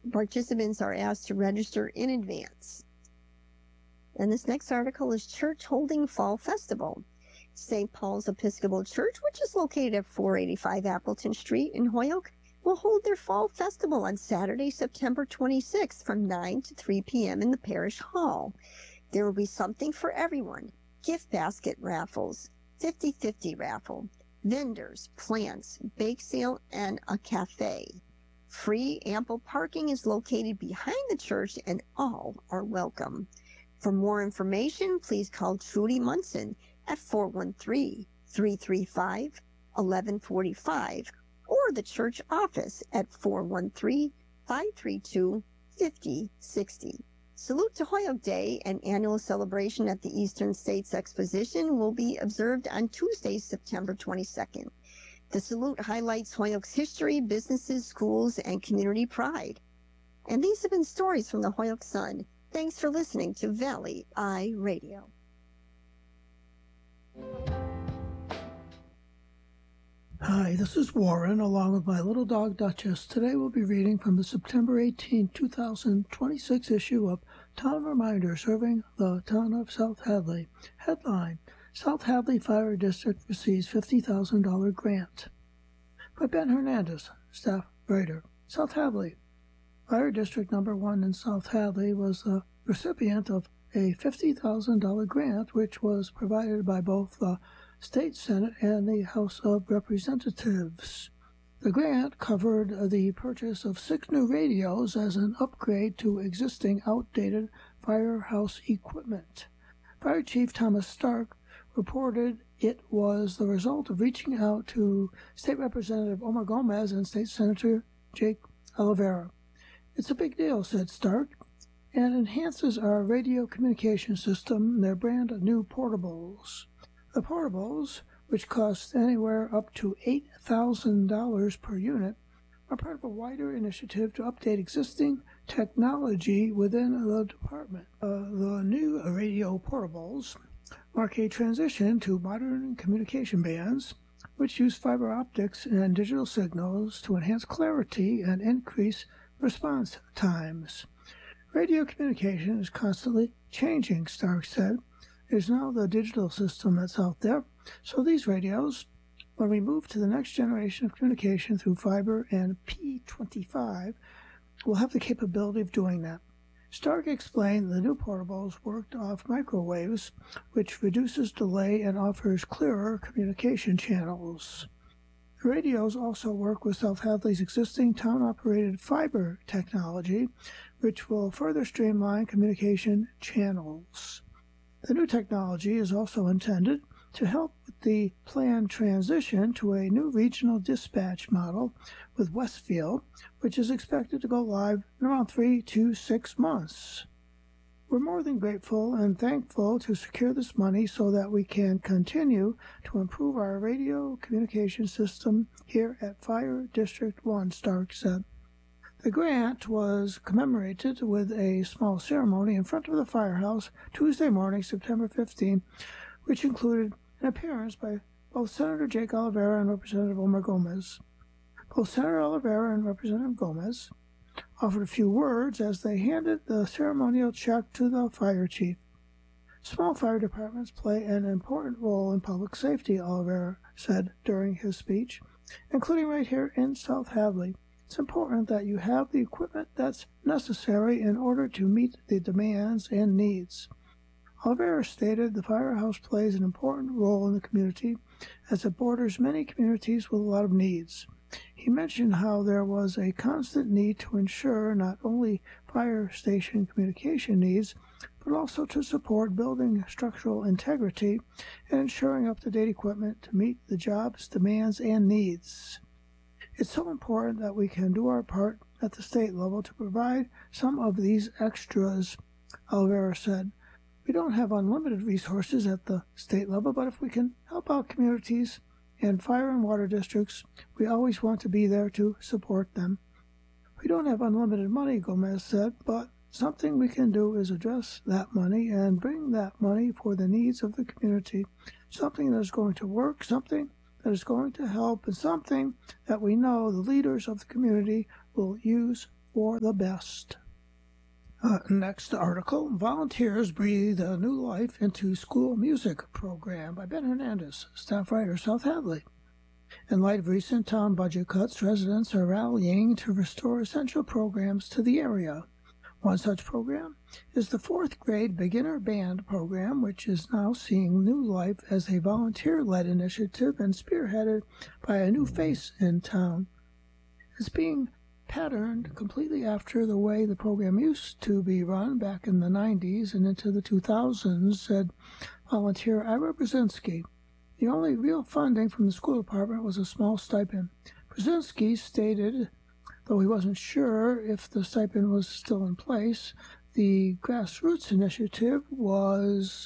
Participants are asked to register in advance. And this next article is Church Holding Fall Festival. St. Paul's Episcopal Church, which is located at 485 Appleton Street in Holyoke, will hold their Fall Festival on Saturday, September 26th from 9 to 3 p.m. in the Parish Hall. There will be something for everyone. Gift basket raffles, 50-50 raffle, vendors, plants, bake sale, and a cafe. Free ample parking is located behind the church and all are welcome. For more information, please call Trudy Munson at 413-335-1145 or the church office at 413-532-5060. Salute to Holyoke Day, an annual celebration at the Eastern States Exposition, will be observed on Tuesday, September 22nd. The salute highlights Holyoke's history, businesses, schools, and community pride. And these have been stories from the Holyoke Sun. Thanks for listening to Valley Eye Radio. Hi, this is Warren, along with my little dog Duchess. Today we'll be reading from the September 18, 2026 issue of Town Reminder, serving the town of South Hadley. Headline: South Hadley Fire District receives $50,000 grant. By Ben Hernandez, staff writer. South Hadley Fire District Number 1 in South Hadley was the recipient of a $50,000 grant, which was provided by both the State Senate and the House of Representatives. The grant covered the purchase of 6 new radios as an upgrade to existing outdated firehouse equipment. Fire Chief Thomas Stark reported it was the result of reaching out to State Representative Omar Gomez and State Senator Jake Oliveira. "It's a big deal," said Stark, and enhances our radio communication system, their brand new portables. The portables, which cost anywhere up to $8,000 per unit, are part of a wider initiative to update existing technology within the department. The new radio portables mark a transition to modern communication bands, which use fiber optics and digital signals to enhance clarity and increase response times. Radio communication is constantly changing, Stark said. There's now the digital system that's out there, so these radios, when we move to the next generation of communication through fiber and P25, will have the capability of doing that. Stark explained the new portables worked off microwaves, which reduces delay and offers clearer communication channels. The radios also work with South Hadley's existing town-operated fiber technology, which will further streamline communication channels. The new technology is also intended to help with the planned transition to a new regional dispatch model with Westfield, which is expected to go live in around 3 to 6 months. We're more than grateful and thankful to secure this money so that we can continue to improve our radio communication system here at Fire District 1, Stark said. The grant was commemorated with a small ceremony in front of the firehouse Tuesday morning, September 15, which included an appearance by both Senator Jake Oliveira and Representative Omar Gomez. Both Senator Oliveira and Representative Gomez offered a few words as they handed the ceremonial check to the fire chief. Small fire departments play an important role in public safety, Oliveira said during his speech, including right here in South Hadley. It's important that you have the equipment that's necessary in order to meet the demands and needs. Oliveira stated the firehouse plays an important role in the community as it borders many communities with a lot of needs. He mentioned how there was a constant need to ensure not only fire station communication needs, but also to support building structural integrity and ensuring up-to-date equipment to meet the job's demands and needs. It's so important that we can do our part at the state level to provide some of these extras, Oliveira said. We don't have unlimited resources at the state level, but if we can help out communities and fire and water districts, we always want to be there to support them. We don't have unlimited money, Gomez said, but something we can do is address that money and bring that money for the needs of the community, something that is going to work, something that is going to help, and something that we know the leaders of the community will use for the best. Next article, Volunteers Breathe a New Life into School Music Program by Ben Hernandez, staff writer, South Hadley. In light of recent town budget cuts, residents are rallying to restore essential programs to the area. One such program is the 4th grade beginner band program, which is now seeing new life as a volunteer-led initiative and spearheaded by a new face in town. It's being patterned completely after the way the program used to be run back in the 90s and into the 2000s, said volunteer Ira Brzezinski. The only real funding from the school department was a small stipend. Brzezinski stated, though he wasn't sure if the stipend was still in place, the grassroots initiative was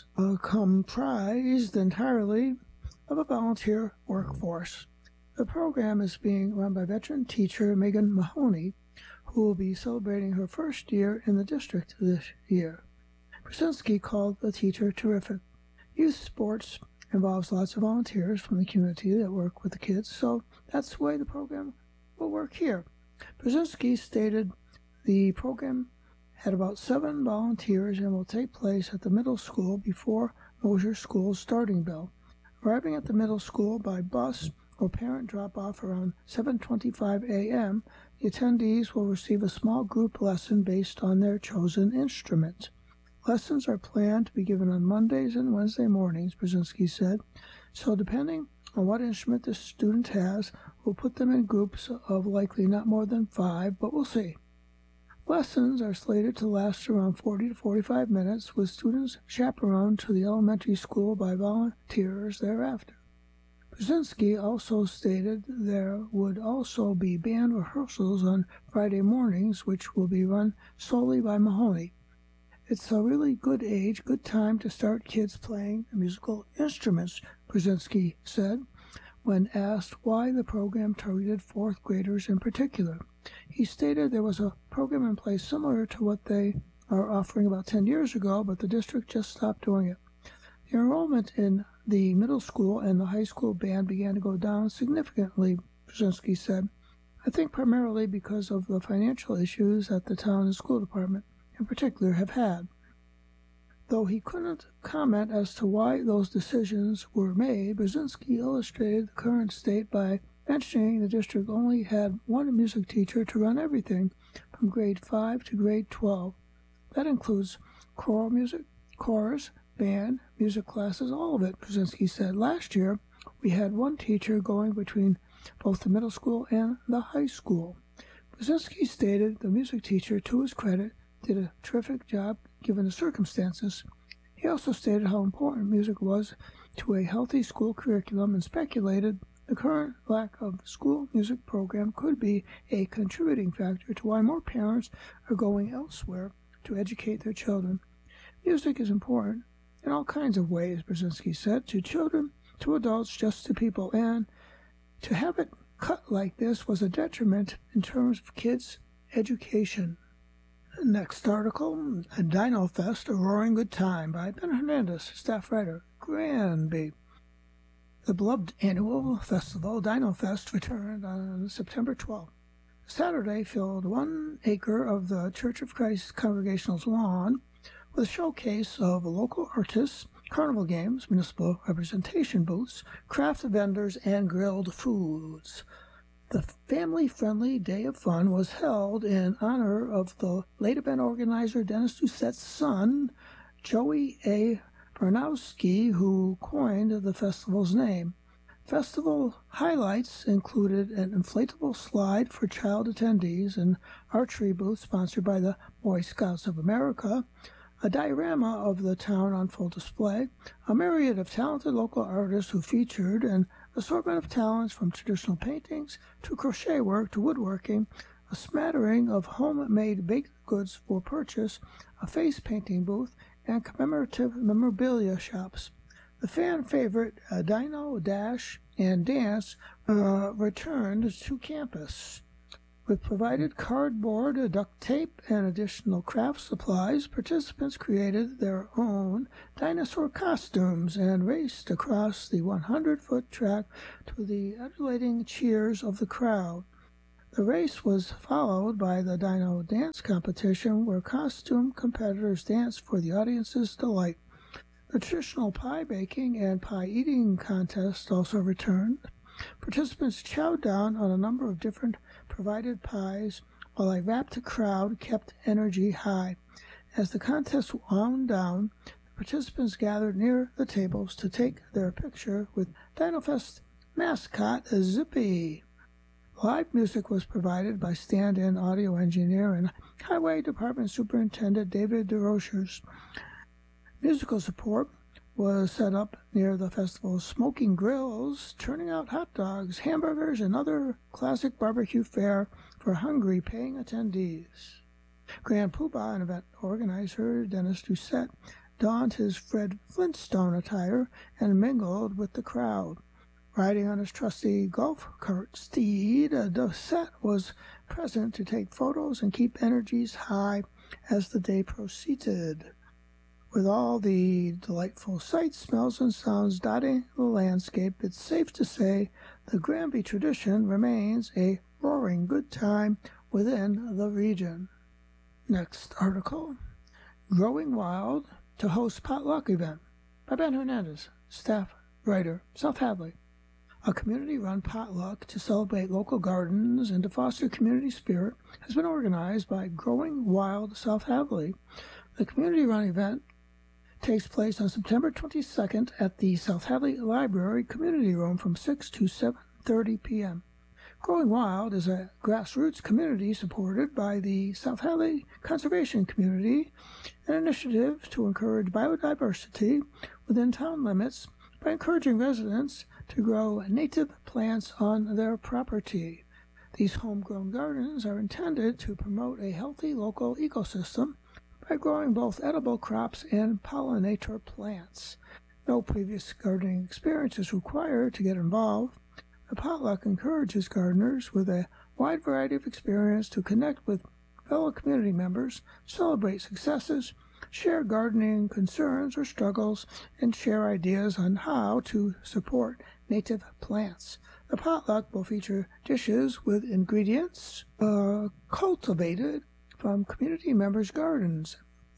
comprised entirely of a volunteer workforce. The program is being run by veteran teacher Megan Mahoney, who will be celebrating her first year in the district this year. Brzezinski called the teacher terrific. Youth sports involves lots of volunteers from the community that work with the kids, so that's the way the program will work here. Brzezinski stated the program had about 7 volunteers and will take place at the middle school before Mosier School's starting bell. Arriving at the middle school by bus or parent drop-off around 7:25 a.m., the attendees will receive a small group lesson based on their chosen instrument. Lessons are planned to be given on Mondays and Wednesday mornings, Brzezinski said, so depending on what instrument the student has, we'll put them in groups of likely not more than 5, but we'll see. Lessons are slated to last around 40 to 45 minutes, with students chaperoned to the elementary school by volunteers thereafter. Brzezinski also stated there would also be band rehearsals on Friday mornings, which will be run solely by Mahoney. It's a really good age, good time to start kids playing musical instruments, Brzezinski said, when asked why the program targeted 4th graders in particular. He stated there was a program in place similar to what they are offering about 10 years ago, but the district just stopped doing it. The enrollment in the middle school and the high school band began to go down significantly, Brzezinski said. I think primarily because of the financial issues that the town and school department in particular have had. Though he couldn't comment as to why those decisions were made, Brzezinski illustrated the current state by mentioning the district only had one music teacher to run everything from grade 5 to grade 12. That includes choral music, chorus, band, music classes, all of it, Brzezinski said. Last year, we had one teacher going between both the middle school and the high school. Brzezinski stated the music teacher, to his credit, did a terrific job given the circumstances. He also stated how important music was to a healthy school curriculum and speculated the current lack of school music program could be a contributing factor to why more parents are going elsewhere to educate their children. Music is important in all kinds of ways, Brzezinski said, to children, to adults, just to people, and to have it cut like this was a detriment in terms of kids' education. Next article, Dino Fest, A Roaring Good Time by Ben Hernandez, staff writer, Granby. The beloved annual festival, Dino Fest, returned on September 12th. Saturday filled 1 acre of the Church of Christ Congregational's lawn with a showcase of local artists, carnival games, municipal representation booths, craft vendors, and grilled foods. The family-friendly Day of Fun was held in honor of the late event organizer Dennis Doucette's son, Joey A. Barnowski, who coined the festival's name. Festival highlights included an inflatable slide for child attendees, an archery booth sponsored by the Boy Scouts of America, a diorama of the town on full display, a myriad of talented local artists who featured an assortment of talents from traditional paintings to crochet work to woodworking, a smattering of homemade baked goods for purchase, a face painting booth, and commemorative memorabilia shops. The fan favorite Dino Dash and Dance returned to campus. With provided cardboard, duct tape, and additional craft supplies, participants created their own dinosaur costumes and raced across the 100-foot track to the adulating cheers of the crowd. The race was followed by the Dino Dance Competition, where costume competitors danced for the audience's delight. The traditional pie baking and pie eating contest also returned. Participants chowed down on a number of different provided pies, while a rapt crowd kept energy high. As the contest wound down, the participants gathered near the tables to take their picture with DinoFest mascot Zippy. Live music was provided by stand-in audio engineer and Highway Department Superintendent David DeRochers. Musical support was set up near the festival's smoking grills, turning out hot dogs, hamburgers, and other classic barbecue fare for hungry paying attendees. Grand Poobah, an event organizer, Dennis Doucette, donned his Fred Flintstone attire and mingled with the crowd. Riding on his trusty golf cart steed, Doucette was present to take photos and keep energies high as the day proceeded. With all the delightful sights, smells, and sounds dotting the landscape, it's safe to say the Granby tradition remains a roaring good time within the region. Next article, Growing Wild to Host Potluck Event by Ben Hernandez, staff writer, South Hadley. A community-run potluck to celebrate local gardens and to foster community spirit has been organized by Growing Wild South Hadley. The community-run event takes place on September 22nd at the South Hadley Library Community Room from 6 to 7:30 p.m. Growing Wild is a grassroots community supported by the South Hadley Conservation Community, an initiative to encourage biodiversity within town limits by encouraging residents to grow native plants on their property. These homegrown gardens are intended to promote a healthy local ecosystem by growing both edible crops and pollinator plants. No previous gardening experience is required to get involved. The potluck encourages gardeners with a wide variety of experience to connect with fellow community members, celebrate successes, share gardening concerns or struggles, and share ideas on how to support native plants. The potluck will feature dishes with ingredients cultivated from community members' gardens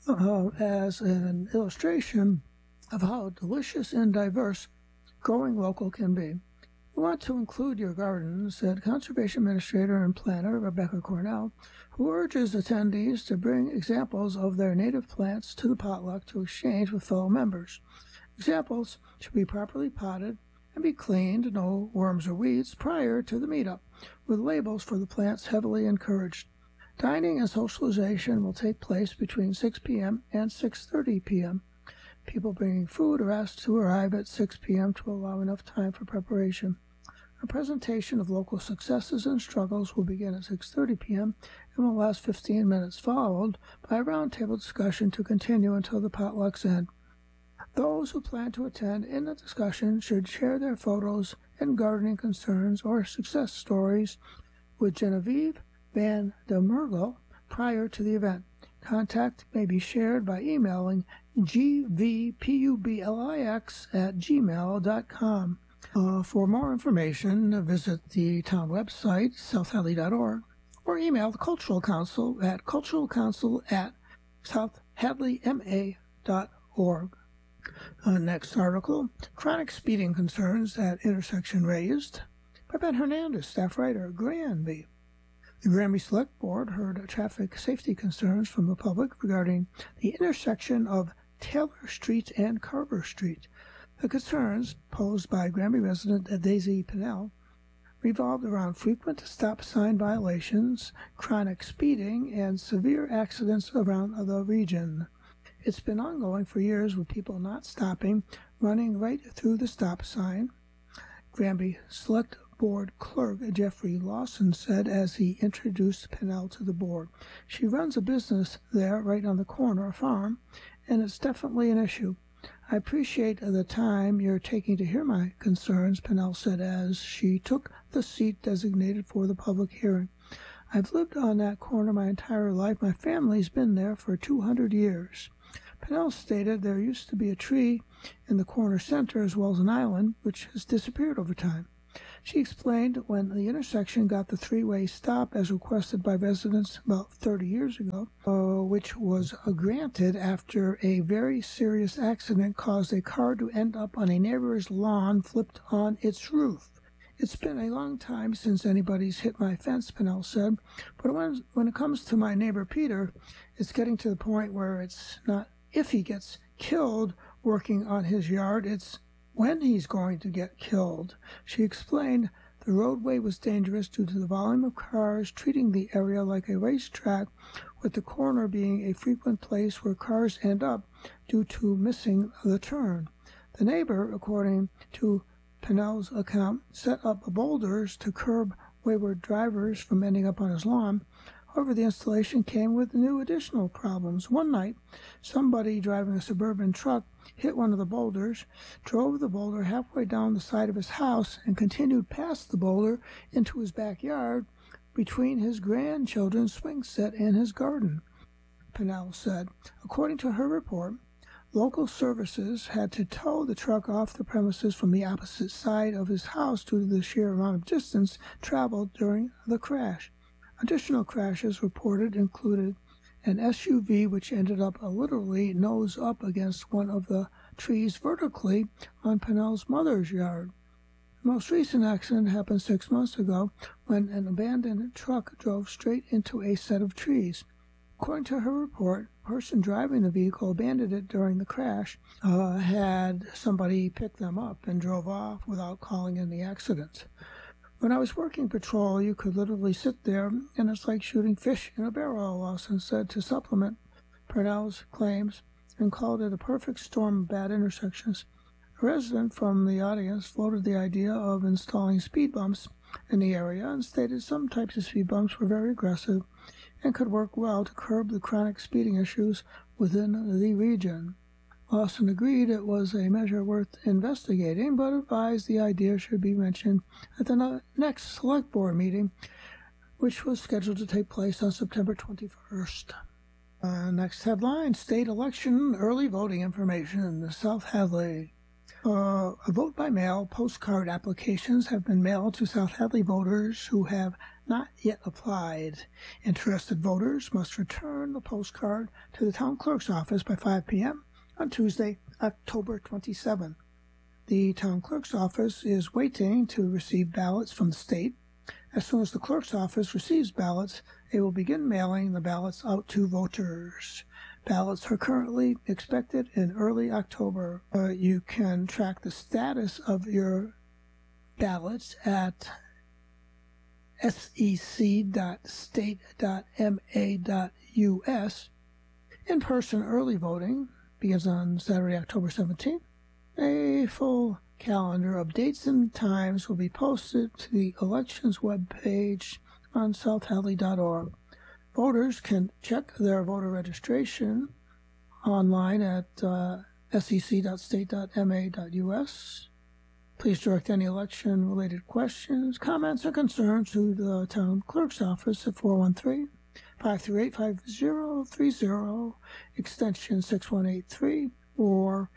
as an illustration of how delicious and diverse growing local can be. We want to include your gardens, said Conservation Administrator and Planner Rebecca Cornell, who urges attendees to bring examples of their native plants to the potluck to exchange with fellow members. Examples should be properly potted and be cleaned, no worms or weeds, prior to the meetup, with labels for the plants heavily encouraged. Dining and socialization will take place between 6 p.m. and 6:30 p.m. People bringing food are asked to arrive at 6 p.m. to allow enough time for preparation. A presentation of local successes and struggles will begin at 6:30 p.m. and will last 15 minutes, followed by a roundtable discussion to continue until the potluck's end. Those who plan to attend in the discussion should share their photos and gardening concerns or success stories with Genevieve Van der Mergel prior to the event. Contact may be shared by emailing gvpublix@gmail.com. For more information, visit the town website, southhadley.org, or email the Cultural Council at culturalcouncil@southhadleyma.org. Next article, Chronic Speeding Concerns at Intersection Raised, by Ben Hernandez, staff writer, Granby. The Granby Select Board heard traffic safety concerns from the public regarding the intersection of Taylor Street and Carver Street. The concerns, posed by Granby resident Daisy Pinnell, revolved around frequent stop sign violations, chronic speeding, and severe accidents around the region. It's been ongoing for years with people not stopping, running right through the stop sign. Granby Select Board Clerk Jeffrey Lawson said as he introduced Pinnell to the board. She runs a business there right on the corner, a farm, and it's definitely an issue. I appreciate the time you're taking to hear my concerns, Pinnell said as she took the seat designated for the public hearing. I've lived on that corner my entire life. My family's been there for 200 years. Pinnell stated there used to be a tree in the corner center as well as an island, which has disappeared over time. She explained when the intersection got the three-way stop as requested by residents about 30 years ago, which was granted after a very serious accident caused a car to end up on a neighbor's lawn flipped on its roof. It's been a long time since anybody's hit my fence, Pinnell said, but when it comes to my neighbor Peter, it's getting to the point where it's not if he gets killed working on his yard, it's when he's going to get killed. She explained the roadway was dangerous due to the volume of cars treating the area like a racetrack, with the corner being a frequent place where cars end up due to missing the turn. The neighbor, according to Pinnell's account, set up boulders to curb wayward drivers from ending up on his lawn. However, the installation came with new additional problems. One night, somebody driving a suburban truck hit one of the boulders, drove the boulder halfway down the side of his house, and continued past the boulder into his backyard between his grandchildren's swing set and his garden, Pinnell said. According to her report, local services had to tow the truck off the premises from the opposite side of his house due to the sheer amount of distance traveled during the crash. Additional crashes reported included an SUV which ended up literally nose up against one of the trees vertically on Pinnell's mother's yard. The most recent accident happened 6 months ago when an abandoned truck drove straight into a set of trees. According to her report, the person driving the vehicle abandoned it during the crash, had somebody pick them up and drove off without calling in the accident. When I was working patrol, you could literally sit there, and it's like shooting fish in a barrel, Lawson said to supplement Pinnell's claims, and called it a perfect storm of bad intersections. A resident from the audience floated the idea of installing speed bumps in the area and stated some types of speed bumps were very aggressive and could work well to curb the chronic speeding issues within the region. Lawson agreed it was a measure worth investigating, but advised the idea should be mentioned at the next Select Board meeting, which was scheduled to take place on September 21st. Next headline, state election early voting information in South Hadley. A vote by mail postcard applications have been mailed to South Hadley voters who have not yet applied. Interested voters must return the postcard to the town clerk's office by 5 p.m. on Tuesday, October 27. The town clerk's office is waiting to receive ballots from the state. As soon as the clerk's office receives ballots, they will begin mailing the ballots out to voters. Ballots are currently expected in early October. You can track the status of your ballots at sec.state.ma.us. In-person early voting begins on Saturday, October 17th. A full calendar of dates and times will be posted to the elections webpage on southdadley.org. Voters can check their voter registration online at sec.state.ma.us. Please direct any election-related questions, comments, or concerns to the town clerk's office at 413-538-5030, extension 6183, or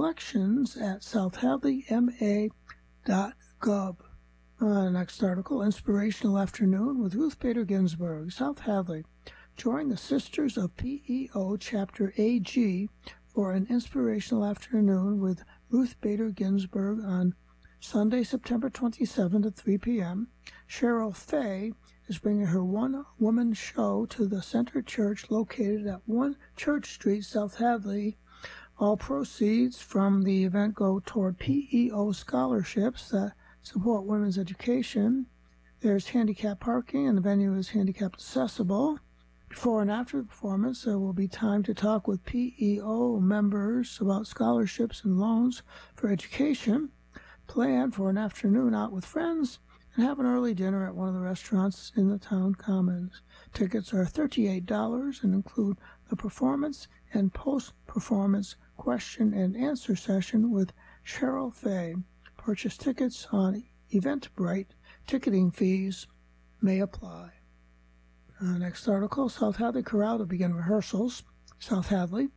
elections@southdadleyma.gov. Next article, Inspirational Afternoon with Ruth Bader Ginsburg, South Hadley. Join the Sisters of PEO Chapter AG for an Inspirational Afternoon with Ruth Bader Ginsburg on Sunday, September 27 at 3 p.m. Cheryl Fay is bringing her one-woman show to the Center Church located at 1 Church Street, South Hadley. All proceeds from the event go toward PEO scholarships that support women's education. There's handicap parking, and the venue is handicapped accessible. Before and after the performance, there will be time to talk with PEO members about scholarships and loans for education. Plan for an afternoon out with friends and have an early dinner at one of the restaurants in the town commons. Tickets are $38 and include the performance and post-performance question and answer session with Cheryl Fay. Purchase tickets on Eventbrite. Ticketing fees may apply. Next article, South Hadley Chorale to begin rehearsals. South Hadley.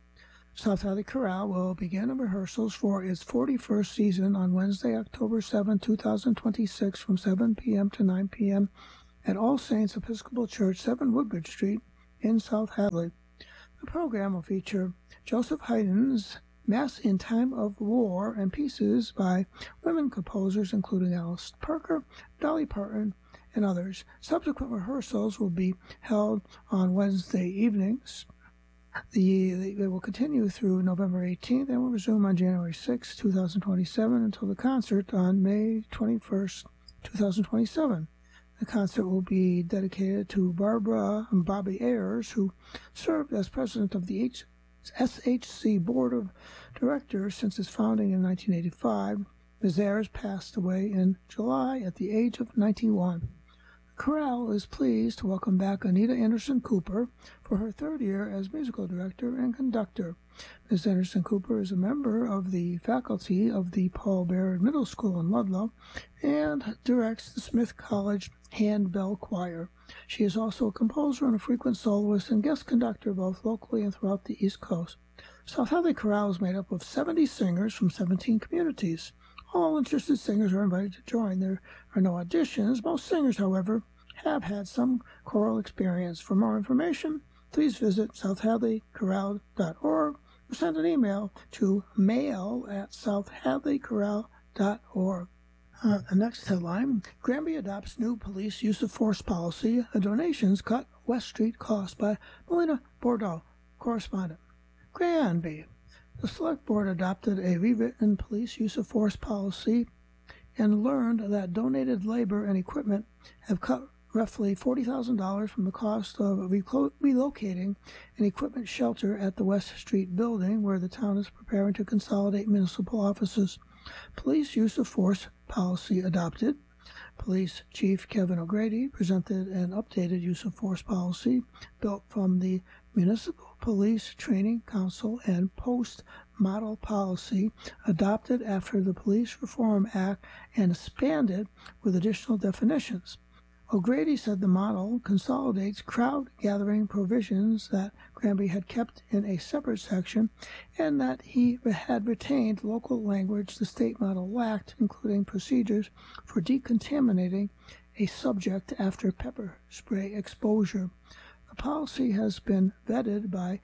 South Hadley Chorale will begin rehearsals for its 41st season on Wednesday, October 7, 2026 from 7 p.m. to 9 p.m. at All Saints Episcopal Church, 7 Woodbridge Street in South Hadley. The program will feature Joseph Haydn's Mass in Time of War and pieces by women composers including Alice Parker, Dolly Parton, and others. Subsequent rehearsals will be held on Wednesday evenings. They will continue through November 18th and will resume on January 6, 2027 until the concert on May 21st, 2027. The concert will be dedicated to Barbara and Bobby Ayers, who served as president of the SHC Board of Directors since its founding in 1985. Ms. Ayers passed away in July at the age of 91. The chorale is pleased to welcome back Anita Anderson Cooper for her third year as musical director and conductor. Ms. Anderson Cooper is a member of the faculty of the Paul Baird Middle School in Ludlow and directs the Smith College Handbell Choir. She is also a composer and a frequent soloist and guest conductor both locally and throughout the East Coast. South Hadley Chorale is made up of 70 singers from 17 communities. All interested singers are invited to join. There are no auditions. Most singers, however, have had some choral experience. For more information, please visit southhadleychorale.org or send an email to mail@southhadleychorale.org. The next headline, Granby adopts new police use of force policy. The donations cut West Street costs by Melina Bordeaux, correspondent. Granby. The Select Board adopted a rewritten police use of force policy and learned that donated labor and equipment have cut roughly $40,000 from the cost of relocating an equipment shelter at the West Street building, where the town is preparing to consolidate municipal offices. Police use of force policy adopted. Police Chief Kevin O'Grady presented an updated use of force policy built from the Municipal Police Training Council and Post Model Policy adopted after the Police Reform Act and expanded with additional definitions. O'Grady said the model consolidates crowd-gathering provisions that Granby had kept in a separate section and that he had retained local language the state model lacked, including procedures for decontaminating a subject after pepper spray exposure. The policy has been vetted by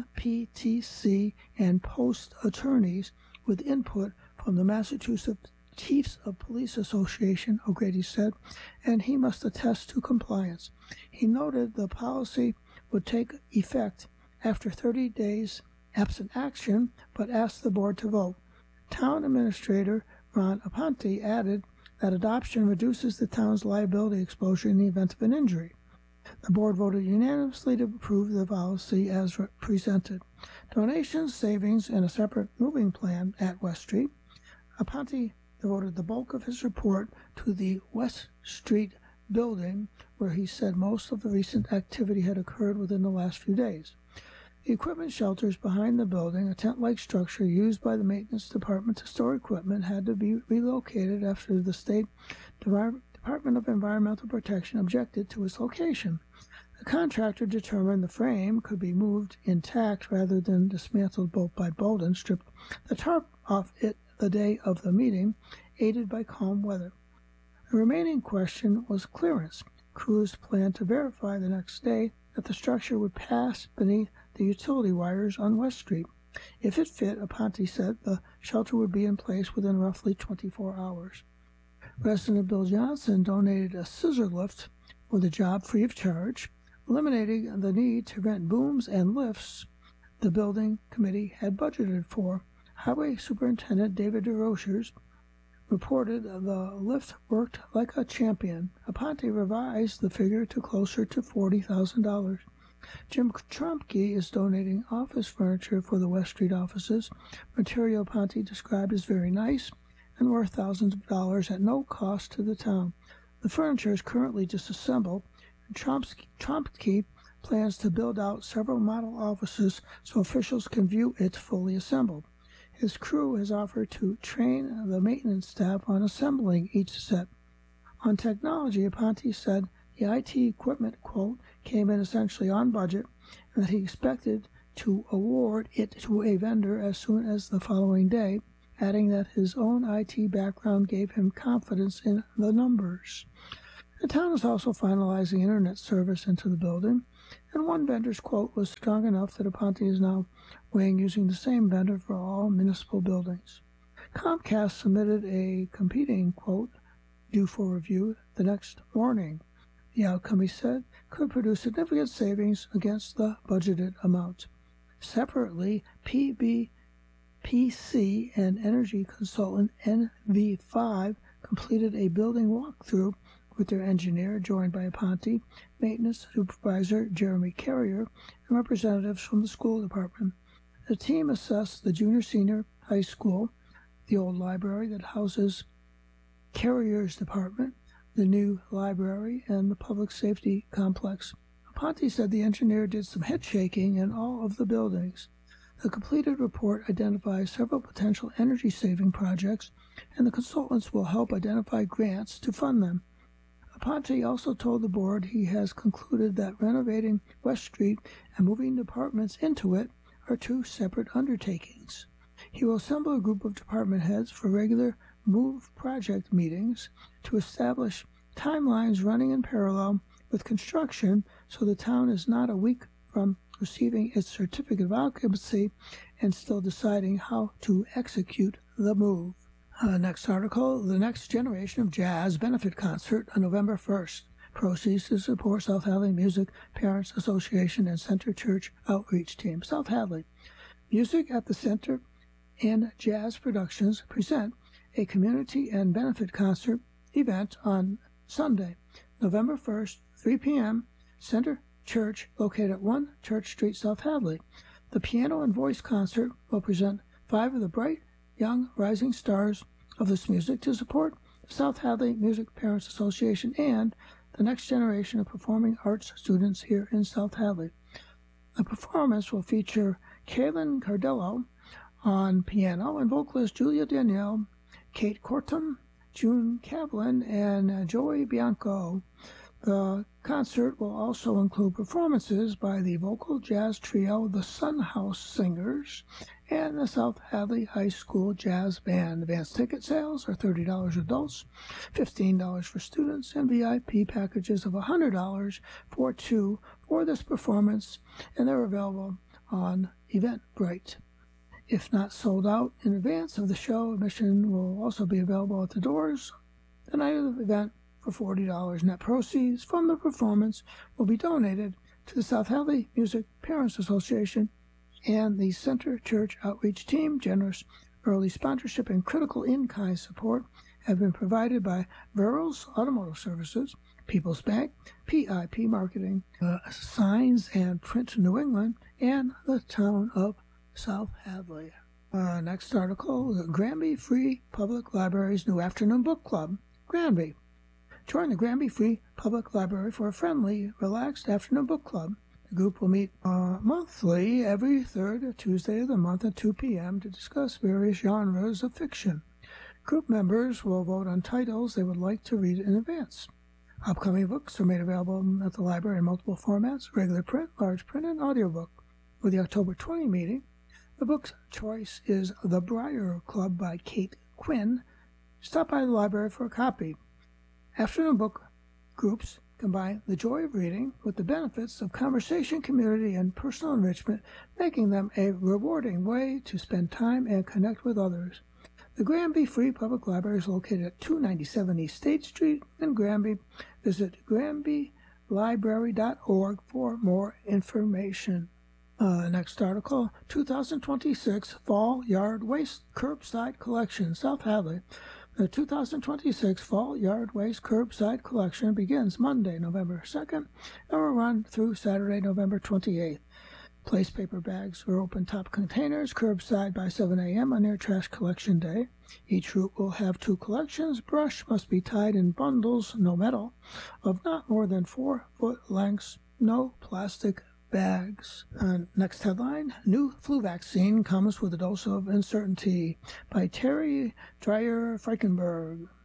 MPTC and post attorneys with input from the Massachusetts Chiefs of Police Association, O'Grady said, and he must attest to compliance. He noted the policy would take effect after 30 days absent action, but asked the board to vote. Town Administrator Ron Aponte added that adoption reduces the town's liability exposure in the event of an injury. The board voted unanimously to approve the policy as presented. Donations, savings, and a separate moving plan at West Street. Aponte devoted the bulk of his report to the West Street building, where he said most of the recent activity had occurred within the last few days. The equipment shelters behind the building, a tent-like structure used by the maintenance department to store equipment, had to be relocated after the State Department of Environmental Protection objected to its location. The contractor determined the frame could be moved intact rather than dismantled bolt by bolt and stripped the tarp off it the day of the meeting, aided by calm weather. The remaining question was clearance. Crews planned to verify the next day that the structure would pass beneath the utility wires on West Street. If it fit, Aponte said, the shelter would be in place within roughly 24 hours. Resident Bill Johnson donated a scissor lift for the job free of charge, eliminating the need to rent booms and lifts the building committee had budgeted for. Highway Superintendent David DeRochers reported the lift worked like a champion. Aponte revised the figure to closer to $40,000. Jim Trumpke is donating office furniture for the West Street offices, material Aponte described as very nice and worth thousands of dollars at no cost to the town. The furniture is currently disassembled, and Trumpke plans to build out several model offices so officials can view it fully assembled. His crew has offered to train the maintenance staff on assembling each set. On technology, Aponte said the IT equipment quote came in essentially on budget and that he expected to award it to a vendor as soon as the following day, adding that his own IT background gave him confidence in the numbers. The town is also finalizing internet service into the building, and one vendor's quote was strong enough that Aponte is now weighing using the same vendor for all municipal buildings. Comcast submitted a competing quote due for review the next morning. The outcome, he said, could produce significant savings against the budgeted amount. Separately, PC and energy consultant NV5 completed a building walkthrough with their engineer, joined by Aponte, maintenance supervisor Jeremy Carrier, and representatives from the school department. The team assessed the junior-senior high school, the old library that houses Carrier's department, the new library, and the public safety complex. Aponte said the engineer did some head shaking in all of the buildings. The completed report identifies several potential energy-saving projects, and the consultants will help identify grants to fund them. Aponte also told the board he has concluded that renovating West Street and moving departments into it are two separate undertakings. He will assemble a group of department heads for regular MOVE project meetings to establish timelines running in parallel with construction so the town is not a week from receiving its certificate of occupancy and still deciding how to execute the move. Next article, the Next Generation of Jazz Benefit Concert on November 1st. Proceeds to support South Hadley Music Parents Association and Center Church Outreach Team. South Hadley. Music at the Center and Jazz Productions present a community and benefit concert event on Sunday, November 1st, 3 p.m., Center Church, located at 1 Church Street, South Hadley. The piano and voice concert will present 5 of the bright, young, rising stars of this music to support the South Hadley Music Parents Association and the next generation of performing arts students here in South Hadley. The performance will feature Kaylin Cardello on piano and vocalist Julia Danielle, Kate Cortum, June Cavlin, and Joey Bianco. The concert will also include performances by the vocal jazz trio The Sun House Singers and the South Hadley High School Jazz Band. Advance ticket sales are $30 adults, $15 for students, and VIP packages of $100 for two for this performance, and they're available on Eventbrite. If not sold out in advance of the show, admission will also be available at the doors the night of the event for $40. Net proceeds from the performance will be donated to the South Hadley Music Parents Association and the Center Church Outreach Team. Generous early sponsorship and critical in-kind support have been provided by Verrills Automotive Services, People's Bank, PIP Marketing, Signs and Print New England, and the town of South Hadley. Next article, the Granby Free Public Library's new afternoon book club. Granby. Join the Granby Free Public Library for a friendly, relaxed afternoon book club. The group will meet monthly every third Tuesday of the month at 2 p.m. to discuss various genres of fiction. Group members will vote on titles they would like to read in advance. Upcoming books are made available at the library in multiple formats, regular print, large print, and audiobook. For the October 20 meeting, the book's choice is The Briar Club by Kate Quinn. Stop by the library for a copy. Afternoon book groups combine the joy of reading with the benefits of conversation, community, and personal enrichment, making them a rewarding way to spend time and connect with others. The Granby Free Public Library is located at 297 East State Street in Granby. Visit granbylibrary.org for more information. Next article, 2026 Fall Yard Waste Curbside Collection, South Hadley. The 2026 Fall Yard Waste Curbside Collection begins Monday, November 2nd, and will run through Saturday, November 28th. Place paper bags or open-top containers curbside by 7 a.m. on near trash collection day. Each route will have 2 collections. Brush must be tied in bundles, no metal, of not more than 4 foot lengths. No plastic bags. Next headline, New Flu Vaccine Comes with a Dose of Uncertainty by Terry Dreyer-Frankenberg.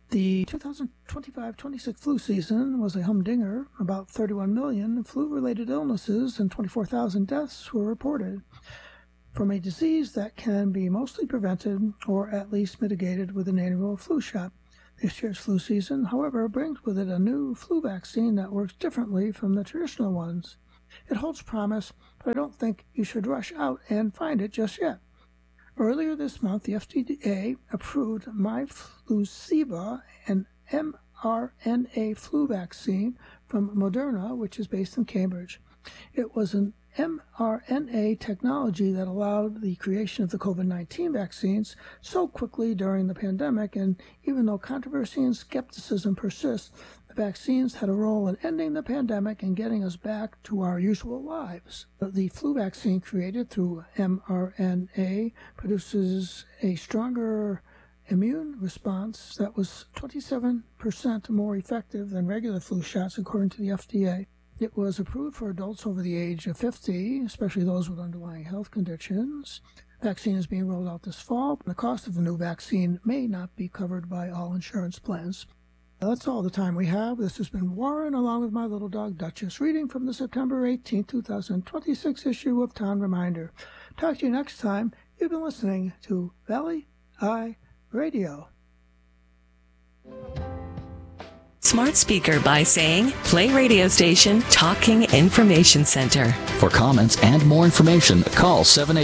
The 2025-26 flu season was a humdinger. About 31 million flu-related illnesses and 24,000 deaths were reported from a disease that can be mostly prevented or at least mitigated with an annual flu shot. This year's flu season, however, brings with it a new flu vaccine that works differently from the traditional ones. It holds promise, but I don't think you should rush out and find it just yet. Earlier this month, the FDA approved Myflusiva, an mRNA flu vaccine from Moderna, which is based in Cambridge. It was an mRNA technology that allowed the creation of the COVID-19 vaccines so quickly during the pandemic, and even though controversy and skepticism persist, the vaccines had a role in ending the pandemic and getting us back to our usual lives. The flu vaccine created through mRNA produces a stronger immune response that was 27% more effective than regular flu shots, according to the FDA. It was approved for adults over the age of 50, especially those with underlying health conditions. The vaccine is being rolled out this fall. The cost of the new vaccine may not be covered by all insurance plans. That's all the time we have. This has been Warren, along with my little dog Duchess, reading from the September 18, 2026 issue of Town Reminder. Talk to you next time. You've been listening to Valley Eye Radio. Smart speaker by saying, play radio station Talking Information Center. For comments and more information, call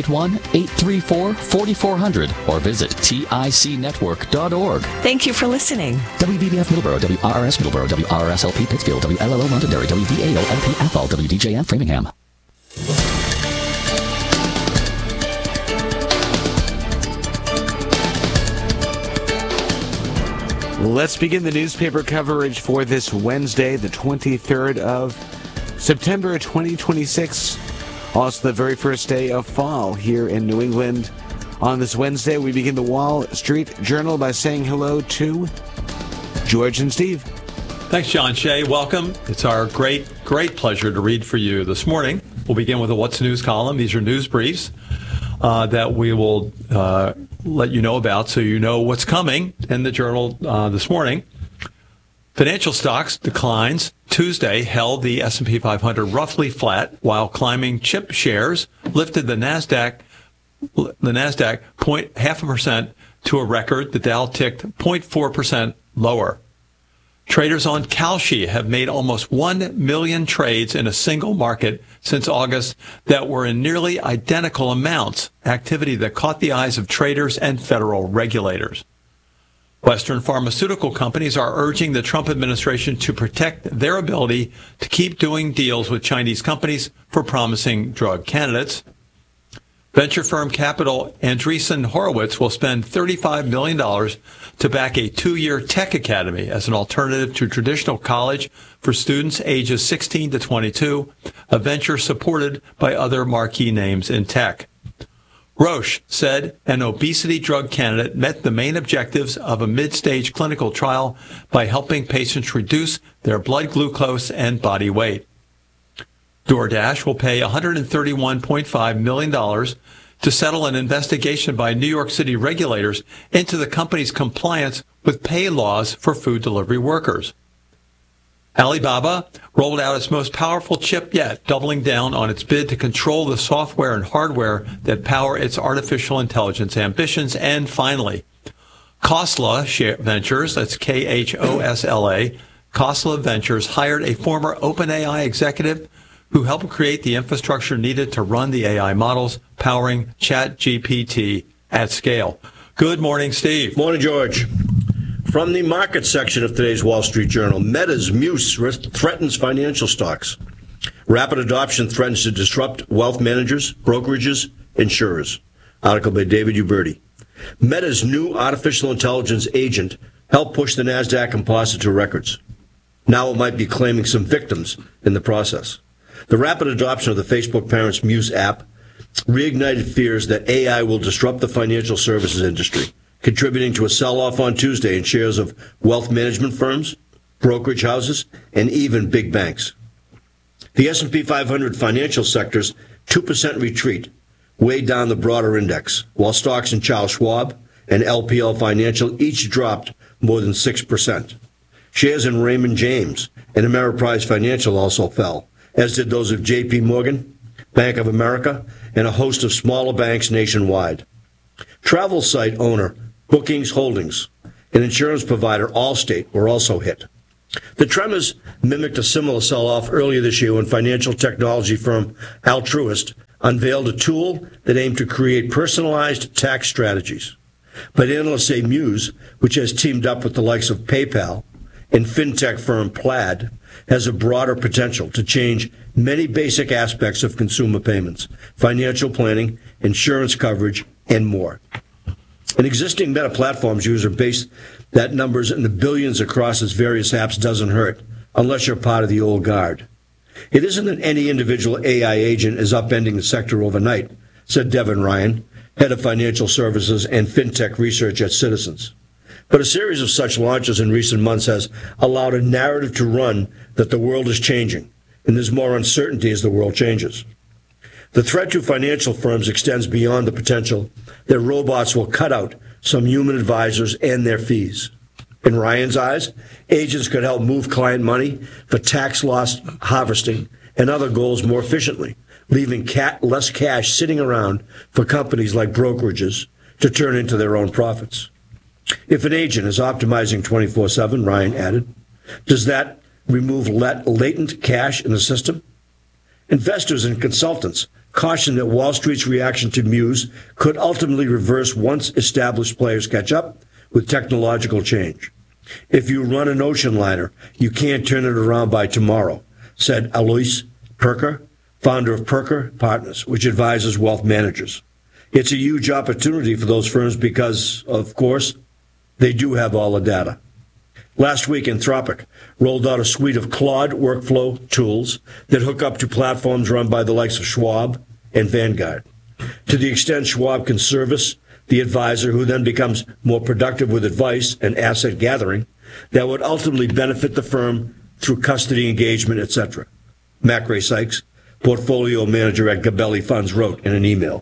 781-834-4400 or visit ticnetwork.org. Thank you for listening. WVBF Middleborough, WRRS Middleborough, WRSLP Pittsfield, WLLO Londonderry, WVAOLP Athol, WDJN Framingham. Let's begin the newspaper coverage for this Wednesday, the 23rd of September 2026. Also the very first day of fall here in New England. On this Wednesday, we begin the Wall Street Journal by saying hello to George and Steve. Thanks, John Shea. Welcome. It's our great pleasure to read for you this morning. We'll begin with a What's News column. These are news briefs that we will let you know about so you know what's coming in the Journal this morning. Financial stocks declines. Tuesday held the S&P 500 roughly flat, while climbing chip shares lifted the NASDAQ 0.5% to a record. The Dow ticked 0.4% lower. Traders on Kalshi have made almost 1 million trades in a single market since August that were in nearly identical amounts, activity that caught the eyes of traders and federal regulators. Western pharmaceutical companies are urging the Trump administration to protect their ability to keep doing deals with Chinese companies for promising drug candidates. Venture firm Capital Andreessen Horowitz will spend $35 million to back a 2-year tech academy as an alternative to traditional college for students ages 16 to 22, a venture supported by other marquee names in tech. Roche said an obesity drug candidate met the main objectives of a mid-stage clinical trial by helping patients reduce their blood glucose and body weight. DoorDash will pay $131.5 million to settle an investigation by New York City regulators into the company's compliance with pay laws for food delivery workers. Alibaba rolled out its most powerful chip yet, doubling down on its bid to control the software and hardware that power its artificial intelligence ambitions. And finally, Khosla Ventures, that's Khosla, Khosla Ventures hired a former OpenAI executive who helped create the infrastructure needed to run the AI models powering ChatGPT at scale. Good morning, Steve. Morning, George. From the market section of today's Wall Street Journal, Meta's Muse threatens financial stocks. Rapid adoption threatens to disrupt wealth managers, brokerages, insurers. Article by David Uberti. Meta's new artificial intelligence agent helped push the NASDAQ composite to records. Now it might be claiming some victims in the process. The rapid adoption of the Facebook parent's Muse app reignited fears that AI will disrupt the financial services industry, contributing to a sell-off on Tuesday in shares of wealth management firms, brokerage houses, and even big banks. The S&P 500 financial sector's 2% retreat weighed down the broader index, while stocks in Charles Schwab and LPL Financial each dropped more than 6%. Shares in Raymond James and Ameriprise Financial also fell, as did those of J.P. Morgan, Bank of America, and a host of smaller banks nationwide. Travel site owner Bookings Holdings and insurance provider Allstate were also hit. The tremors mimicked a similar sell-off earlier this year when financial technology firm Altruist unveiled a tool that aimed to create personalized tax strategies. But analysts say Muse, which has teamed up with the likes of PayPal and fintech firm Plaid, has a broader potential to change many basic aspects of consumer payments, financial planning, insurance coverage, and more. An existing Meta Platforms user base that numbers in the billions across its various apps doesn't hurt, unless you're part of the old guard. It isn't that any individual AI agent is upending the sector overnight, said Devin Ryan, head of financial services and fintech research at Citizens. But a series of such launches in recent months has allowed a narrative to run that the world is changing, and there's more uncertainty as the world changes. The threat to financial firms extends beyond the potential that robots will cut out some human advisors and their fees. In Ryan's eyes, agents could help move client money for tax loss harvesting and other goals more efficiently, leaving less cash sitting around for companies like brokerages to turn into their own profits. If an agent is optimizing 24/7, Ryan added, does that remove latent cash in the system? Investors and consultants caution that Wall Street's reaction to Muse could ultimately reverse once established players catch up with technological change. If you run an ocean liner, you can't turn it around by tomorrow, said Alois Perker, founder of Perker Partners, which advises wealth managers. It's a huge opportunity for those firms because, of course, they do have all the data. Last week, Anthropic rolled out a suite of Claude workflow tools that hook up to platforms run by the likes of Schwab and Vanguard. To the extent Schwab can service the advisor who then becomes more productive with advice and asset gathering, that would ultimately benefit the firm through custody engagement, etc. Macrae Sykes, portfolio manager at Gabelli Funds, wrote in an email.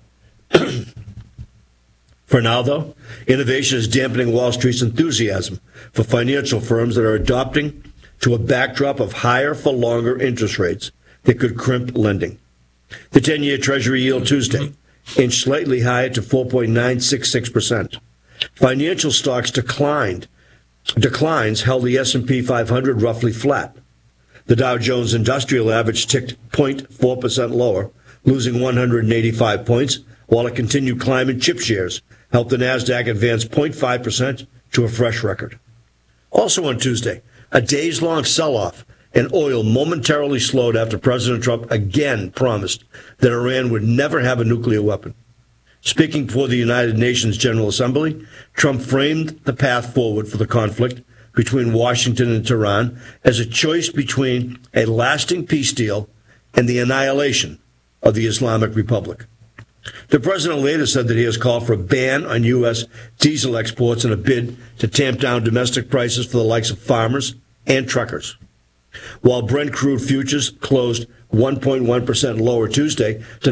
For now, though, innovation is dampening Wall Street's enthusiasm for financial firms that are adopting to a backdrop of higher for longer interest rates that could crimp lending. The 10-year Treasury yield Tuesday inched slightly higher to 4.966%. Financial stocks declines held the S&P 500 roughly flat. The Dow Jones Industrial Average ticked 0.4% lower, losing 185 points, while a continued climb in chip shares helped the Nasdaq advance 0.5% to a fresh record. Also on Tuesday, a days-long sell-off and oil momentarily slowed after President Trump again promised that Iran would never have a nuclear weapon. Speaking before the United Nations General Assembly, Trump framed the path forward for the conflict between Washington and Tehran as a choice between a lasting peace deal and the annihilation of the Islamic Republic. The president later said that he has called for a ban on U.S. diesel exports in a bid to tamp down domestic prices for the likes of farmers and truckers. While Brent crude futures closed 1.1% lower Tuesday to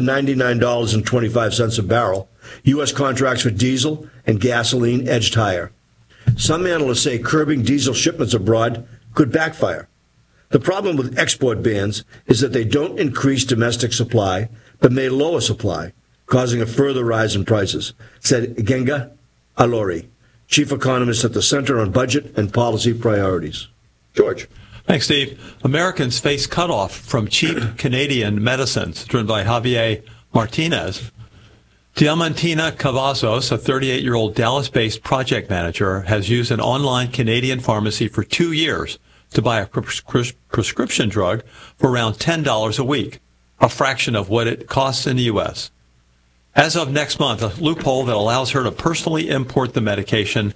$99.25 a barrel, U.S. contracts for diesel and gasoline edged higher. Some analysts say curbing diesel shipments abroad could backfire. The problem with export bans is that they don't increase domestic supply, but may lower supply, causing a further rise in prices, said Genga Alori, chief economist at the Center on Budget and Policy Priorities. George. Thanks, Steve. Americans face cutoff from cheap Canadian medicines, driven by Javier Martinez. Diamantina Cavazos, a 38-year-old Dallas-based project manager, has used an online Canadian pharmacy for 2 years to buy a prescription drug for around $10 a week, a fraction of what it costs in the U.S. As of next month, a loophole that allows her to personally import the medication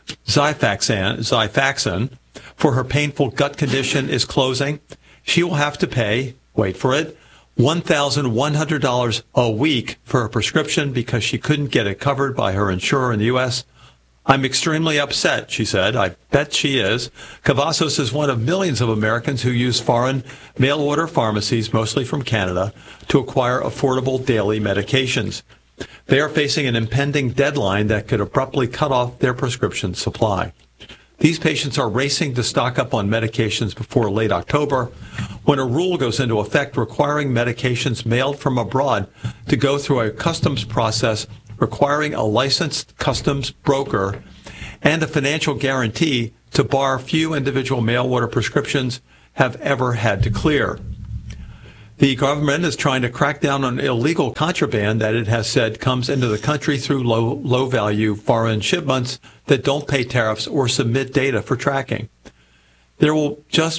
Xifaxan for her painful gut condition is closing. She will have to pay, wait for it, $1,100 a week for a prescription because she couldn't get it covered by her insurer in the U.S. I'm extremely upset, she said. I bet she is. Cavazos is one of millions of Americans who use foreign mail-order pharmacies, mostly from Canada, to acquire affordable daily medications. They are facing an impending deadline that could abruptly cut off their prescription supply. These patients are racing to stock up on medications before late October, when a rule goes into effect requiring medications mailed from abroad to go through a customs process requiring a licensed customs broker and a financial guarantee to bar few individual mail order prescriptions have ever had to clear. The government is trying to crack down on illegal contraband that it has said comes into the country through low-value foreign shipments that don't pay tariffs or submit data for tracking. There will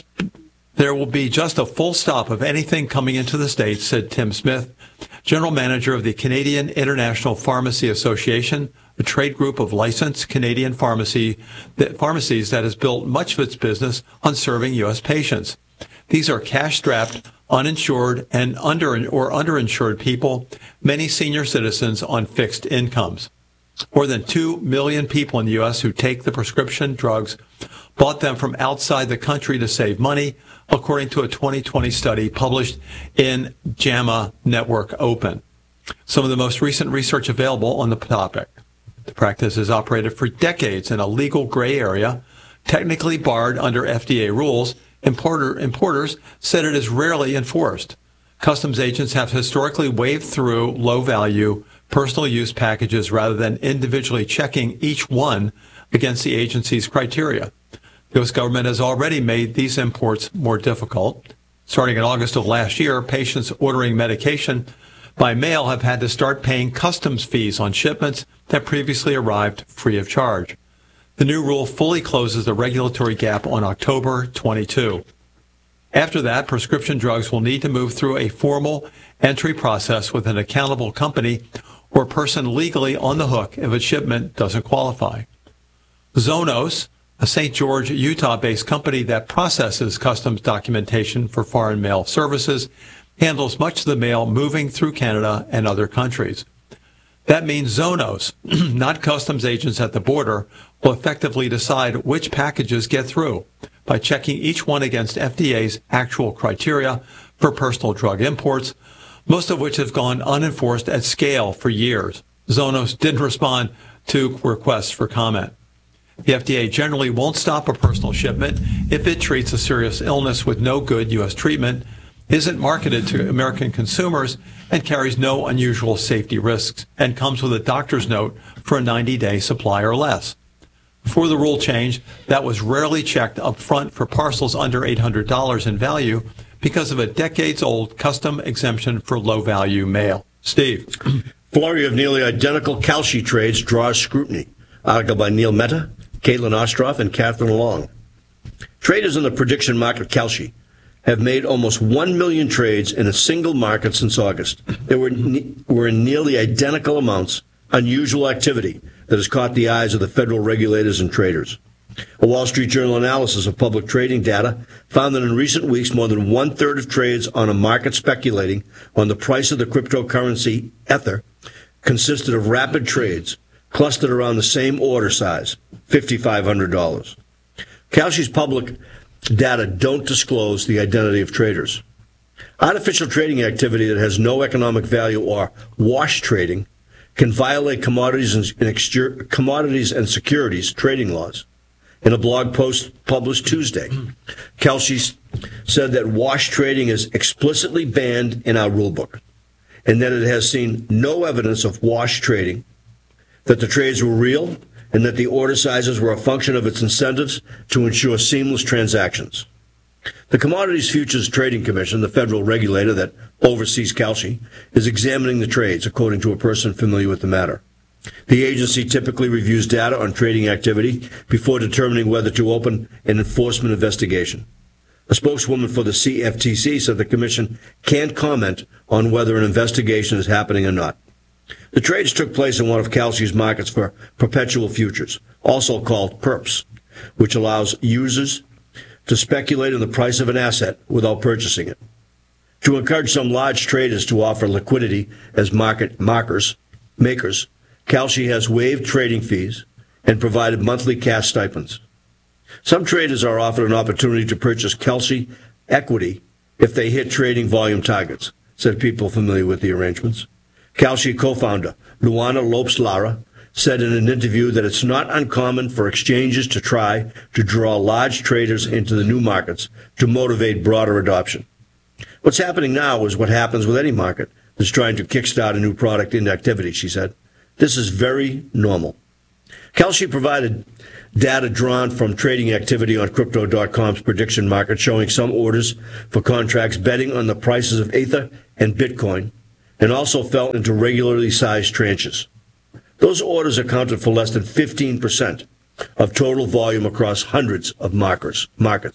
be just a full stop of anything coming into the States, said Tim Smith, General Manager of the Canadian International Pharmacy Association, a trade group of licensed Canadian pharmacies that has built much of its business on serving U.S. patients. These are cash-strapped, uninsured, and underinsured people, many senior citizens on fixed incomes. More than 2 million people in the U.S. who take the prescription drugs bought them from outside the country to save money, according to a 2020 study published in JAMA Network Open. Some of the most recent research available on the topic. The practice has operated for decades in a legal gray area, technically barred under FDA rules. Importers said it is rarely enforced. Customs agents have historically waved through low-value personal use packages rather than individually checking each one against the agency's criteria. The U.S. government has already made these imports more difficult. Starting in August of last year, patients ordering medication by mail have had to start paying customs fees on shipments that previously arrived free of charge. The new rule fully closes the regulatory gap on October 22. After that, prescription drugs will need to move through a formal entry process with an accountable company or person legally on the hook if a shipment doesn't qualify. Zonos, a St. George, Utah-based company that processes customs documentation for foreign mail services, handles much of the mail moving through Canada and other countries. That means Zonos, not customs agents at the border, will effectively decide which packages get through by checking each one against FDA's actual criteria for personal drug imports, most of which have gone unenforced at scale for years. Zonos didn't respond to requests for comment. The FDA generally won't stop a personal shipment if it treats a serious illness with no good U.S. treatment, isn't marketed to American consumers, and carries no unusual safety risks, and comes with a doctor's note for a 90-day supply or less. Before the rule change, that was rarely checked up front for parcels under $800 in value because of a decades-old custom exemption for low-value mail. Steve. Flurry of nearly identical Kalshi trades draws scrutiny. Article by Neil Mehta, Caitlin Ostroff, and Catherine Long. Traders in the prediction market Kalshi have made almost 1 million trades in a single market since August. There were in nearly identical amounts, unusual activity that has caught the eyes of the federal regulators and traders. A Wall Street Journal analysis of public trading data found that in recent weeks, more than one-third of trades on a market speculating on the price of the cryptocurrency Ether consisted of rapid trades clustered around the same order size, $5,500. Kalshi's public data don't disclose the identity of traders. Artificial trading activity that has no economic value, or wash trading, can violate commodities and securities trading laws. In a blog post published Tuesday, Kalshi said that wash trading is explicitly banned in our rulebook, and that it has seen no evidence of wash trading, that the trades were real, and that the order sizes were a function of its incentives to ensure seamless transactions. The Commodities Futures Trading Commission, the federal regulator that oversees Kalshi, is examining the trades, according to a person familiar with the matter. The agency typically reviews data on trading activity before determining whether to open an enforcement investigation. A spokeswoman for the CFTC said the commission can't comment on whether an investigation is happening or not. The trades took place in one of Kalshi's markets for perpetual futures, also called PERPs, which allows users to speculate on the price of an asset without purchasing it. To encourage some large traders to offer liquidity as market makers, Kalshi has waived trading fees and provided monthly cash stipends. Some traders are offered an opportunity to purchase Kalshi equity if they hit trading volume targets, said people familiar with the arrangements. Kalshi co-founder Luana Lopes Lara said in an interview that it's not uncommon for exchanges to try to draw large traders into the new markets to motivate broader adoption. What's happening now is what happens with any market that's trying to kickstart a new product into activity, she said. This is very normal. Kalshi provided data drawn from trading activity on Crypto.com's prediction market showing some orders for contracts betting on the prices of Ether and Bitcoin, and also fell into regularly sized tranches. Those orders accounted for less than 15% of total volume across hundreds of markets.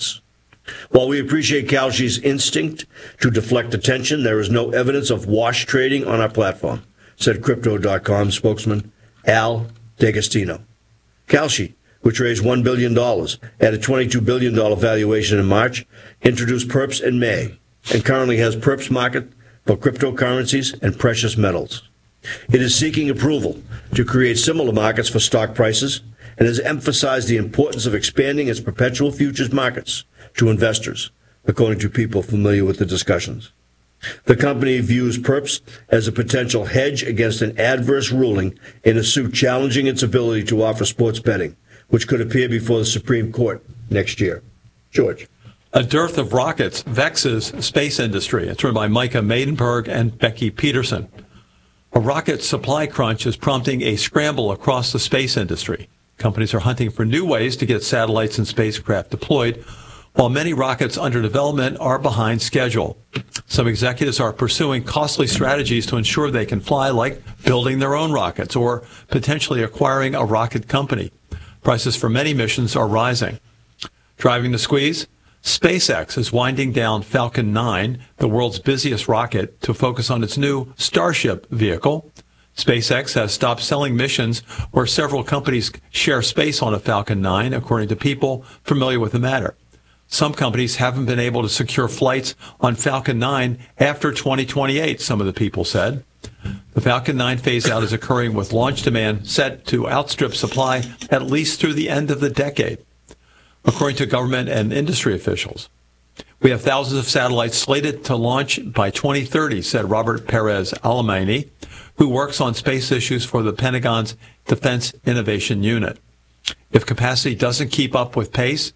While we appreciate Kalshi's instinct to deflect attention, there is no evidence of wash trading on our platform, said Crypto.com spokesman Al D'Agostino. Kalshi, which raised $1 billion at a $22 billion valuation in March, introduced Perps in May and currently has Perps market for cryptocurrencies and precious metals. It is seeking approval to create similar markets for stock prices and has emphasized the importance of expanding its perpetual futures markets to investors, according to people familiar with the discussions. The company views Perps as a potential hedge against an adverse ruling in a suit challenging its ability to offer sports betting, which could appear before the Supreme Court next year. George. A dearth of rockets vexes space industry. It's written by Micah Maidenberg and Becky Peterson. A rocket supply crunch is prompting a scramble across the space industry. Companies are hunting for new ways to get satellites and spacecraft deployed, while many rockets under development are behind schedule. Some executives are pursuing costly strategies to ensure they can fly, like building their own rockets or potentially acquiring a rocket company. Prices for many missions are rising. Driving the squeeze? SpaceX is winding down Falcon 9, the world's busiest rocket, to focus on its new Starship vehicle. SpaceX has stopped selling missions where several companies share space on a Falcon 9, according to people familiar with the matter. Some companies haven't been able to secure flights on Falcon 9 after 2028, some of the people said. The Falcon 9 phase-out is occurring with launch demand set to outstrip supply at least through the end of the decade, according to government and industry officials. We have thousands of satellites slated to launch by 2030, said Robert Perez Alemany, who works on space issues for the Pentagon's Defense Innovation Unit. If capacity doesn't keep up with pace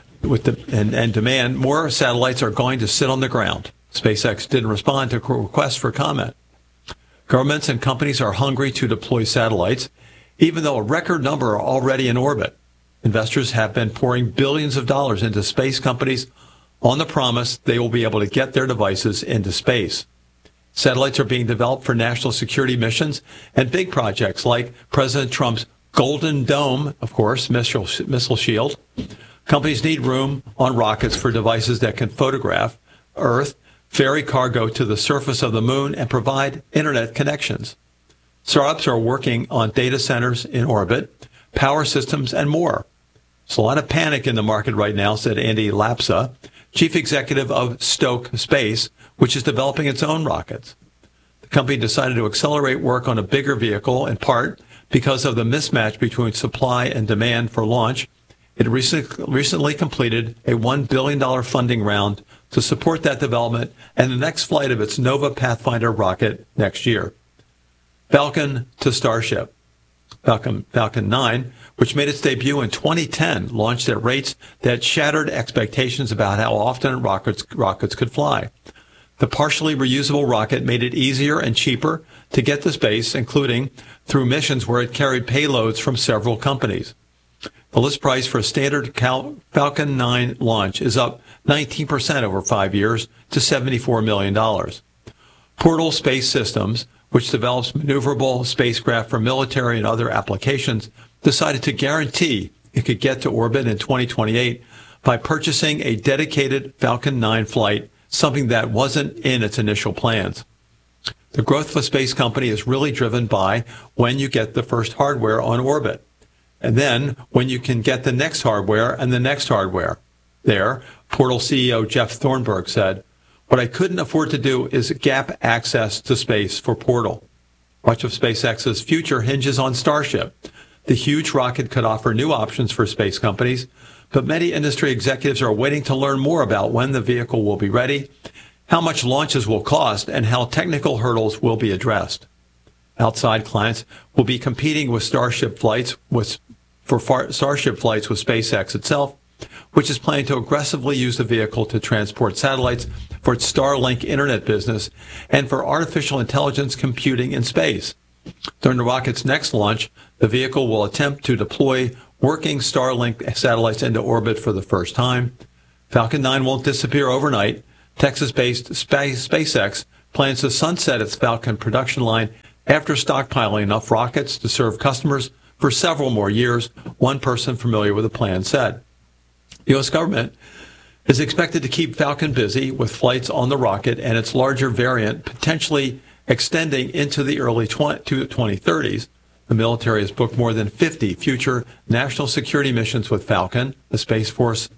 and demand, more satellites are going to sit on the ground. SpaceX didn't respond to requests for comment. Governments and companies are hungry to deploy satellites, even though a record number are already in orbit. Investors have been pouring billions of dollars into space companies on the promise they will be able to get their devices into space. Satellites are being developed for national security missions and big projects like President Trump's Golden Dome, of course, missile shield. Companies need room on rockets for devices that can photograph Earth, ferry cargo to the surface of the moon, and provide internet connections. Startups are working on data centers in orbit, power systems, and more. There's a lot of panic in the market right now, said Andy Lapsa, chief executive of Stoke Space, which is developing its own rockets. The company decided to accelerate work on a bigger vehicle, in part because of the mismatch between supply and demand for launch. It recently completed a $1 billion funding round to support that development and the next flight of its Nova Pathfinder rocket next year. Falcon to Starship. Falcon 9, which made its debut in 2010, launched at rates that shattered expectations about how often rockets could fly. The partially reusable rocket made it easier and cheaper to get to space, including through missions where it carried payloads from several companies. The list price for a standard Falcon 9 launch is up 19% over 5 years to $74 million. Portal Space Systems, which develops maneuverable spacecraft for military and other applications, decided to guarantee it could get to orbit in 2028 by purchasing a dedicated Falcon 9 flight, something that wasn't in its initial plans. The growth of a space company is really driven by when you get the first hardware on orbit, and then when you can get the next hardware and the next hardware. There, Portal CEO Jeff Thornburg said, "What I couldn't afford to do is gap access to space for Portal. Much of SpaceX's future hinges on Starship. The huge rocket could offer new options for space companies, but many industry executives are waiting to learn more about when the vehicle will be ready, how much launches will cost, and how technical hurdles will be addressed." Outside clients will be competing with Starship flights with SpaceX itself, which is planning to aggressively use the vehicle to transport satellites for its Starlink internet business and for artificial intelligence computing in space. During the rocket's next launch, the vehicle will attempt to deploy working Starlink satellites into orbit for the first time. Falcon 9 won't disappear overnight. Texas-based SpaceX plans to sunset its Falcon production line after stockpiling enough rockets to serve customers for several more years, one person familiar with the plan said. The U.S. government is expected to keep Falcon busy with flights on the rocket and its larger variant potentially extending into the early 2030s. The military has booked more than 50 future national security missions with Falcon, the Space Force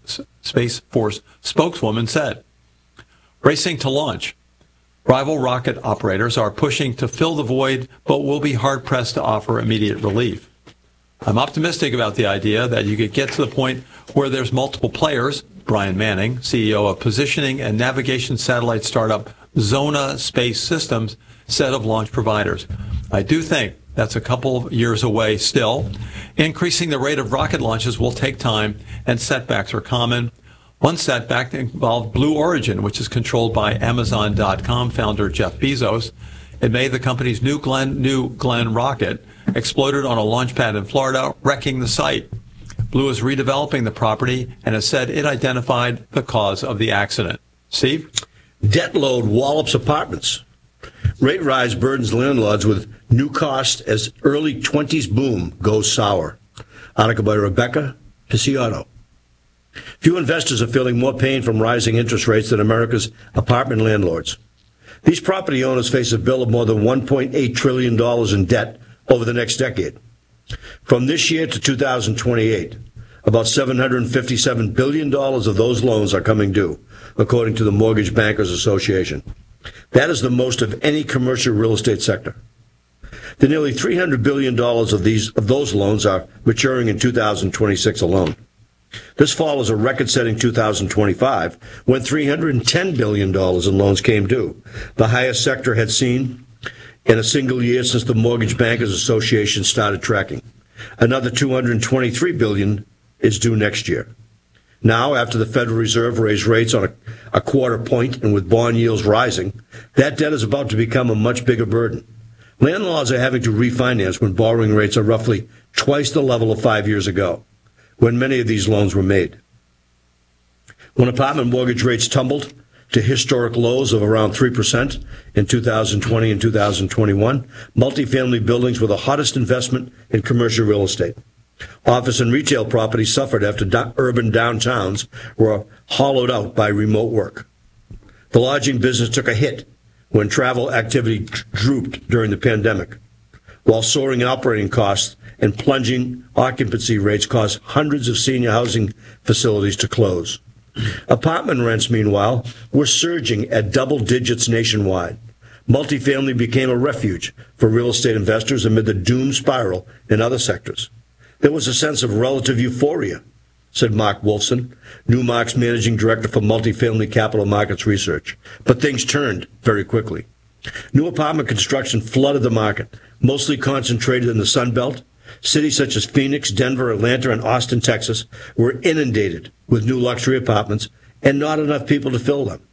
spokeswoman said. Racing to launch. Rival rocket operators are pushing to fill the void, but will be hard-pressed to offer immediate relief. I'm optimistic about the idea that you could get to the point where there's multiple players. Brian Manning, CEO of positioning and navigation satellite startup Zona Space Systems, said of launch providers. I do think that's a couple of years away still. Increasing the rate of rocket launches will take time, and setbacks are common. One setback involved Blue Origin, which is controlled by Amazon.com founder Jeff Bezos. In May, the company's New Glenn rocket exploded on a launch pad in Florida, wrecking the site. Blue is redeveloping the property and has said it identified the cause of the accident. Steve? Debt load wallops apartments. Rate rise burdens landlords with new cost as early 20s boom goes sour. Article by Rebecca Picciotto. Few investors are feeling more pain from rising interest rates than America's apartment landlords. These property owners face a bill of more than $1.8 trillion in debt over the next decade. From this year to 2028, about $757 billion of those loans are coming due, according to the Mortgage Bankers Association. That is the most of any commercial real estate sector. The nearly $300 billion of those loans are maturing in 2026 alone. This follows a record-setting 2025 when $310 billion in loans came due, the highest sector had seen in a single year since the Mortgage Bankers Association started tracking. Another $223 billion is due next year. Now, after the Federal Reserve raised rates on a quarter point and with bond yields rising, that debt is about to become a much bigger burden. Landlords are having to refinance when borrowing rates are roughly twice the level of 5 years ago, when many of these loans were made. When apartment mortgage rates tumbled to historic lows of around 3% in 2020 and 2021, multifamily buildings were the hottest investment in commercial real estate. Office and retail properties suffered after urban downtowns were hollowed out by remote work. The lodging business took a hit when travel activity drooped during the pandemic, while soaring operating costs and plunging occupancy rates caused hundreds of senior housing facilities to close. Apartment rents, meanwhile, were surging at double digits nationwide. Multifamily became a refuge for real estate investors amid the doom spiral in other sectors. There was a sense of relative euphoria, said Mark Wolfson, Newmark's managing director for multifamily capital markets research. But things turned very quickly. New apartment construction flooded the market, mostly concentrated in the Sun Belt. Cities such as Phoenix, Denver, Atlanta, and Austin, Texas, were inundated with new luxury apartments and not enough people to fill them.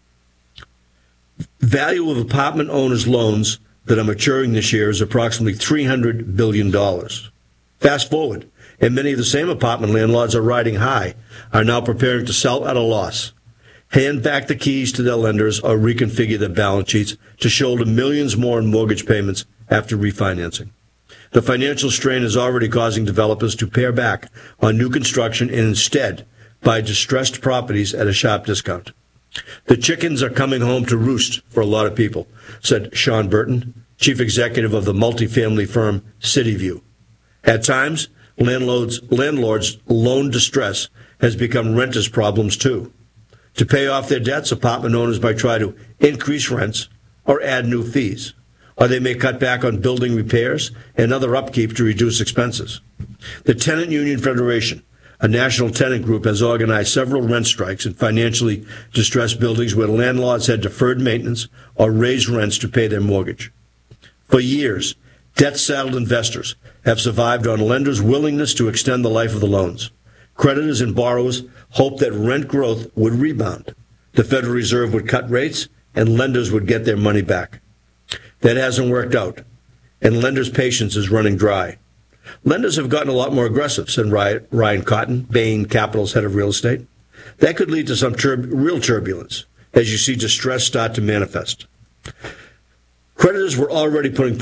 Value of apartment owners' loans that are maturing this year is approximately $300 billion. Fast forward, and many of the same apartment landlords are riding high, are now preparing to sell at a loss, hand back the keys to their lenders, or reconfigure their balance sheets to shoulder millions more in mortgage payments after refinancing. The financial strain is already causing developers to pare back on new construction and instead buy distressed properties at a sharp discount. The chickens are coming home to roost for a lot of people, said Sean Burton, chief executive of the multifamily firm CityView. At times, landlords' loan distress has become renters' problems too. To pay off their debts, apartment owners might try to increase rents or add new fees, or they may cut back on building repairs and other upkeep to reduce expenses. The Tenant Union Federation, a national tenant group, has organized several rent strikes in financially distressed buildings where landlords had deferred maintenance or raised rents to pay their mortgage. For years, debt-saddled investors have survived on lenders' willingness to extend the life of the loans. Creditors and borrowers hoped that rent growth would rebound. The Federal Reserve would cut rates, and lenders would get their money back. That hasn't worked out, and lenders' patience is running dry. Lenders have gotten a lot more aggressive, said Ryan Cotton, Bain Capital's head of real estate. That could lead to some real turbulence as you see distress start to manifest. Creditors were already putting